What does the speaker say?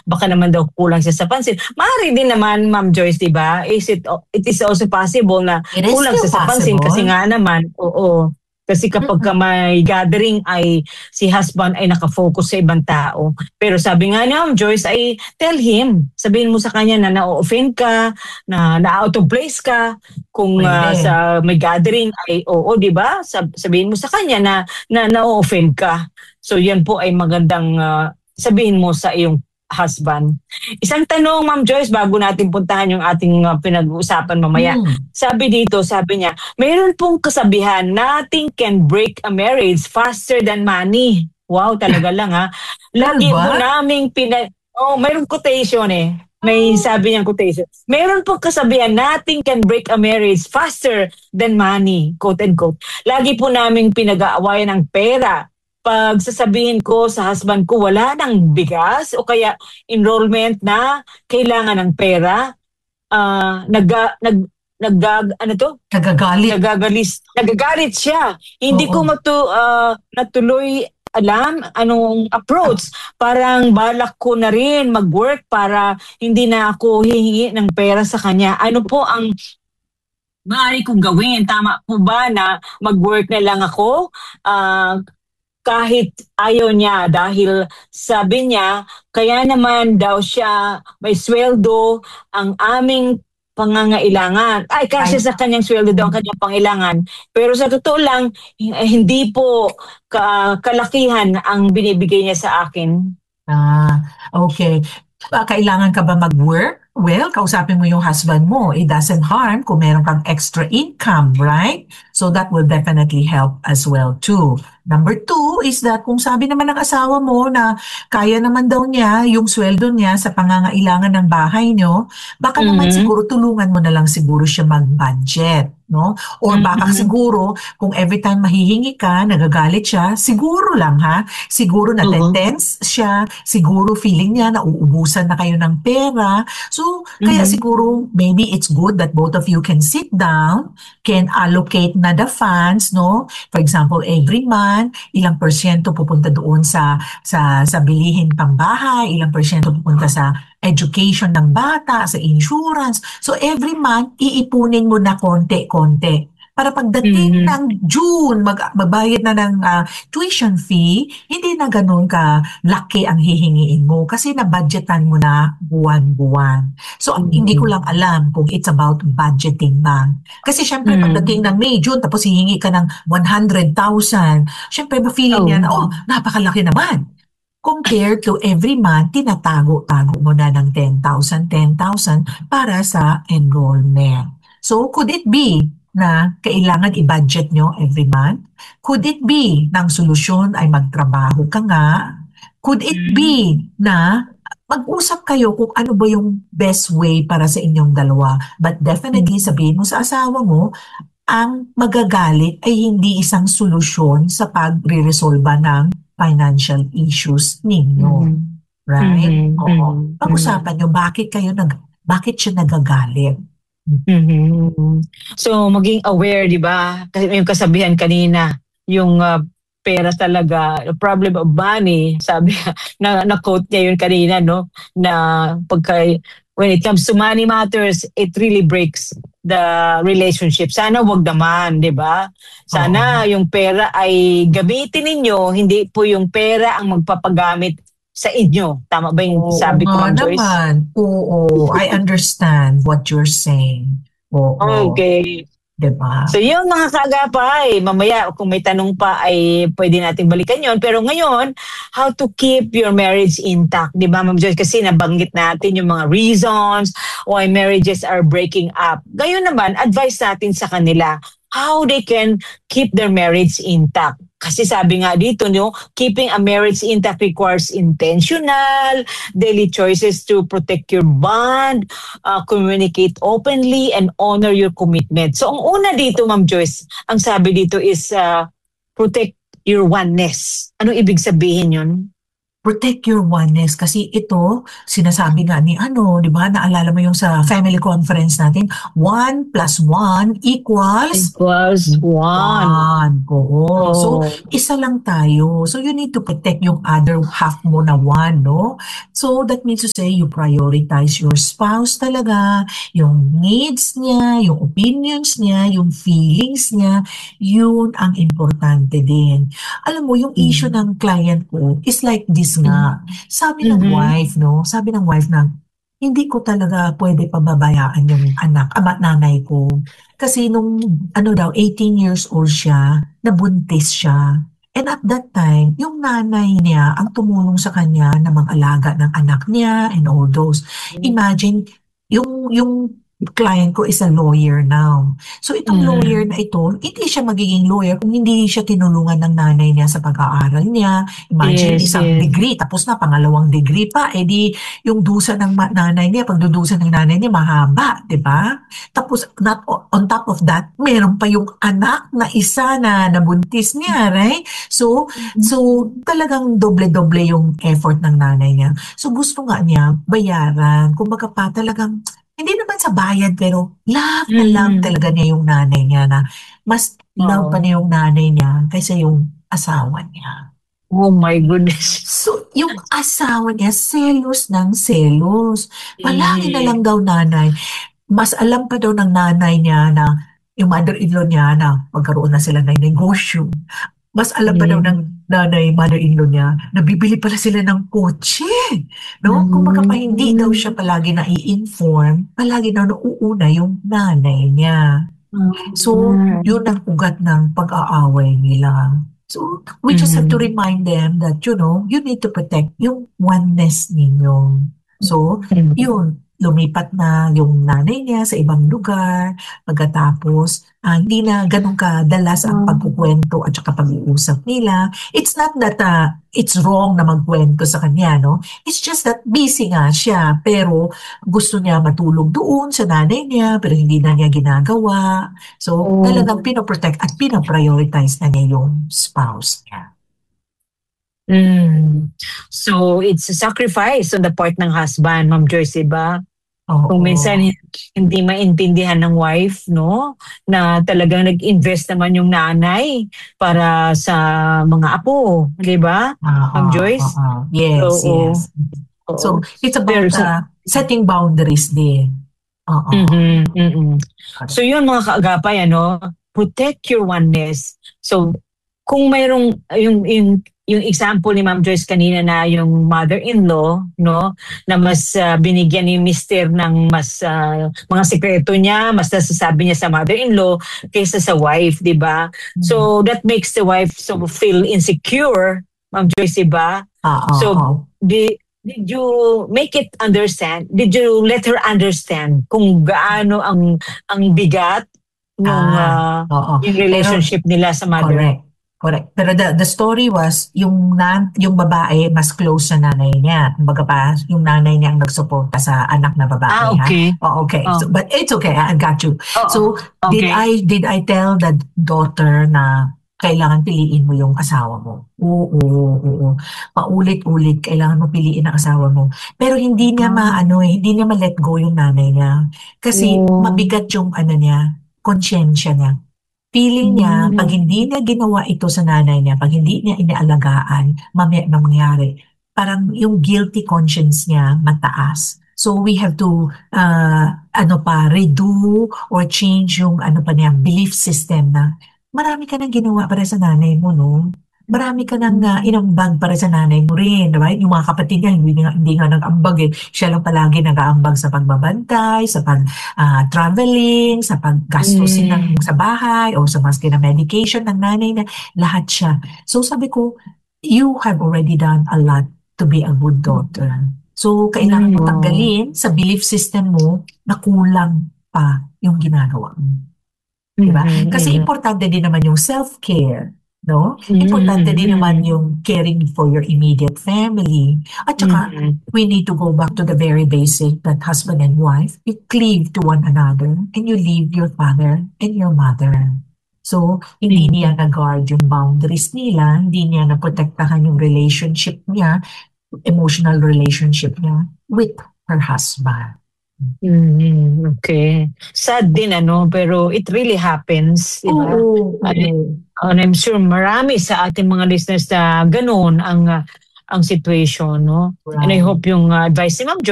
baka naman daw kulang siya sa pansin. Maaari din naman, Ma'am Joyce, di ba? It is also possible na It is kulang still siya sa pansin kasi possible. nga naman, oo. Kasi kapag ka may gathering ay si husband ay nakafocus sa ibang tao. Pero sabi nga ni Ma'am Joyce ay tell him. Sabihin mo sa kanya na na-offend ka, na out of place ka. Kung Pwede. sa may gathering ay oo, di ba? Sabihin mo sa kanya na na-offend ka. So yan po ay magandang sabihin mo sa iyong husband. Isang tanong, Ma'am Joyce, bago natin puntahan yung ating pinag-uusapan mamaya. Hmm. Sabi niya, mayroon pong kasabihan, nothing can break a marriage faster than money. Wow, talaga lang ha. Ganun Lagi po ba? naming mayroong quotation eh. May Oh. sabi niyang quotation. Mayroon pong kasabihan, nothing can break a marriage faster than money, quote and quote. Lagi po naming pinag-aawayan ng pera. Pag sasabihin ko sa husband ko, wala nang bigas o kaya enrollment na kailangan ng pera, ah, nag, nag, ano to? Kagagalit. Nagagalit siya. Hindi ko Oo. natuloy alam anong approach. Parang balak ko na rin mag-work para hindi na ako hihingi ng pera sa kanya. Ano po ang maaari kong gawin? Tama po ba na mag-work na lang ako? Ah, kahit ayaw niya dahil sabi niya, kaya naman daw siya may sweldo ang aming pangangailangan. Ay, kasi Ay. sa kanyang sweldo daw ang kanyang pangailangan. Pero sa totoo lang, hindi po kalakihan ang binibigay niya sa akin. Okay. Kailangan ka ba mag-work? Well, kausapin mo yung husband mo. It doesn't harm kung meron kang extra income, right? So that will definitely help as well too. Number two is that kung sabi naman ng asawa mo na kaya naman daw niya yung sweldo niya sa pangangailangan ng bahay nyo, baka naman Mhm. siguro tulungan mo na lang siguro siya mag-budget, no? Or baka Mhm. siguro kung every time mahihingi ka, nagagalit siya, siguro lang ha, siguro Oo. tense siya, siguro feeling niya na uubusan na kayo ng pera. So, kaya Mhm. siguro maybe it's good that both of you can sit down, can allocate na the funds, no? For example, every month, ilang porsyento pupunta doon sa bilihin pang bahay, ilang porsyento pupunta sa education ng bata, sa insurance. So every month, iipunin mo na konti-konti. Para pagdating Mhm. ng June, magbayad na ng tuition fee, hindi na ganun ka laki ang hihingiin mo kasi na-budgetan mo na buwan-buwan. So, hindi ko Mhm. lang alam kung it's about budgeting ba. Kasi syempre, pagdating Mhm. ng May, June, tapos hihingi ka ng 100,000, syempre, ma-feeling niya na, Oh. oh, napakalaki naman. Compared to every month, tinatago-tago mo na ng 10,000 para sa enrollment. So, could it be na kailangan i-budget nyo every month? Could it be na ang solusyon ay magtrabaho ka nga? Could it be na mag-usap kayo kung ano ba yung best way para sa inyong dalawa? But definitely, Mhm. sabihin mo sa asawa mo, ang magagalit ay hindi isang solusyon sa pagre-resolba ng financial issues ninyo. Mhm. Right? Mhm. Oo. Mhm. Mhm. Pag-usapan nyo, bakit siya nagagalit? Mhm. So, maging aware, di ba? Kasi yung kasabihan kanina, yung pera talaga, the problem of money, sabi na-quote niya yun kanina, no? Na when it comes to money matters, it really breaks the relationship. Sana wag naman, di ba? Oo. Sana yung pera ay gamitin ninyo, hindi po yung pera ang magpapagamit sa inyo. Tama ba yung Oo sabi ko, nga Ma'am Joyce? naman. Oo, I understand what you're saying. Oo, Okay. 'di ba? So yun mga kaagapay, mamaya kung may tanong pa ay pwede nating balikan yon. Pero ngayon, how to keep your marriage intact, di ba Ma'am Joyce? Kasi nabanggit natin yung mga reasons why marriages are breaking up. Ngayon naman, advice natin sa kanila how they can keep their marriage intact. Kasi sabi nga dito, no, keeping a marriage intact requires intentional, daily choices to protect your bond, communicate openly, and honor your commitment. So ang una dito, Ma'am Joyce, ang sabi dito is protect your oneness. Anong ibig sabihin yun? protect your oneness kasi ito, sinasabi nga ni di ba, naalala mo yung sa family conference natin, 1 + 1 equals Equals one. 1. Oo. So, Oh. isa lang tayo. So, you need to protect yung other half mo na 1, no? So, that means to say, you prioritize your spouse talaga, yung needs niya, yung opinions niya, yung feelings niya, yun ang importante din. Alam mo, yung issue Mm. ng client ko is like this nga. Sabi ng Mm-hmm. wife, no? Sabi ng wife na, hindi ko talaga pwede pababayaan yung anak, ama nanay ko. Kasi nung 18 years old siya, nabuntis siya. And at that time, yung nanay niya ang tumulong sa kanya na mag-alaga ng anak niya and all those. Imagine, yung client ko is a lawyer now. So itong lawyer na ito, hindi siya magiging lawyer kung hindi siya tinulungan ng nanay niya sa pag-aaral niya. Imagine, Yes, isang yes. degree, tapos na pangalawang degree pa, di yung dusa ng nanay niya, pagdudusa ng nanay niya, mahaba, di ba? Tapos, not on top of that, meron pa yung anak na isa na nabuntis niya, right? So talagang doble-doble yung effort ng nanay niya. So, gusto nga niya bayaran. Kumbaga pa talagang, hindi naman sa bayad, pero love na love Mm. talaga niya yung nanay niya na mas love pa Oh. niya yung nanay niya kaysa yung asawa niya. Oh my goodness. So, yung asawa niya, selos ng selos. Palagi na lang Mm. daw nanay. Mas alam pa daw ng nanay niya na yung mother-in-law niya na magkaroon na sila ng negosyo. Mas alam pa daw Mm. ng nanay, mother-in-law niya, na bibili pala sila ng kotse. No? Kung baka pa hindi daw siya Mm. palagi na-i-inform, palagi daw nauuna yung nanay niya. So, Mm. yun ang ugat ng pag-aaway nila. So, we just have to Mm. remind them that, you need to protect yung oneness ninyo. So, Mm. yun, lumipat na yung nanay niya sa ibang lugar. Pagkatapos, hindi na ganun kadalas ang pagkukwento at saka pag-uusap nila. It's not that it's wrong na magkwento sa kanya, no? It's just that busy nga siya, pero gusto niya matulog doon sa nanay niya, pero hindi na niya ginagawa. So, talagang Oh. pinoprotect at pinoprioritize na niya yung spouse niya. Mm. So, it's a sacrifice on the part ng husband, Ma'am Joyce, diba? Kung minsan Oo. hindi maintindihan ng wife, no? Na talagang nag-invest naman yung nanay para sa mga apo, di ba? Oo, Ma'am Joyce? oo. Yes, Oo. yes. So, Oo. it's Pero about sa setting boundaries din. Oo. Mhm, mm. So Correct. yun mga kaagapay, protect your oneness. So kung mayroong yung example ni Ma'am Joyce kanina na yung mother-in-law, no, na mas binigyan ni Mister ng mas mga sekreto niya, mas nasasabi niya sa mother-in-law kaysa sa wife, 'di ba? Mm. So that makes the wife so feel insecure, Ma'am Joyce, 'di ba? Oo, So oo. did you make it understand? Did you let her understand kung gaano ang bigat nung Oo. yung Pero, relationship nila sa mother? correct. Correct. Pero the story was, yung babae, mas close sa nanay niya. Kumbaga pa, yung nanay niya ang nagsuporta sa anak na babae, ha? Okay. Oh, okay. Oh, So, but it's okay. I got you. oo. So, did Okay. I tell the daughter na kailangan piliin mo yung asawa mo? Oo, oo. Paulit-ulit, kailangan mo piliin ang asawa mo. Pero hindi niya hindi niya ma-let go yung nanay niya. Kasi Oh. mabigat yung niya, konsyensya niya. Feeling niya, pag Mm. hindi niya ginawa ito sa nanay niya, pag hindi niya inaalagaan, mamaya na mangyari. Parang yung guilty conscience niya mataas. So we have to, redo or change yung niya, belief system na marami ka nang ginawa para sa nanay mo, no? Marami ka nang inambag para sa nanay mo rin, right? Yung mga kapatid niya, hindi nga nag-ambag eh. Siya lang palagi nag-aambag sa pagbabantay, sa traveling, sa paggastusin Mm. sa bahay, o sa maski na medication ng nanay na lahat siya. So sabi ko, you have already done a lot to be a good daughter. So kailangan mo Wow. tanggalin sa belief system mo na kulang pa yung ginagawa mo. Diba? Mhm, Kasi mhm. importante din naman yung self-care, no? Importante din naman Mhm, yung caring for your immediate family. At saka, mhm. we need to go back to the very basic that husband and wife, you cleave to one another and you leave your father and your mother. So, hindi niya Mhm. na-guard yung boundaries nila, hindi niya na-protektahan yung relationship niya, emotional relationship niya with her husband. Okay. Sad din pero it really happens, di ba? Oo, And I'm sure marami sa ating mga listeners na ganoon ang situation, no? And I Right. hope yung advice ni Ma'am Jo